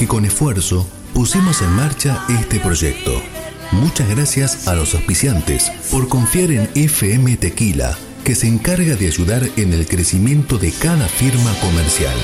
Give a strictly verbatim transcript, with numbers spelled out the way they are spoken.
que con esfuerzo pusimos en marcha este proyecto. Muchas gracias a los auspiciantes por confiar en F M Tequila, que se encarga de ayudar en el crecimiento de cada firma comercial.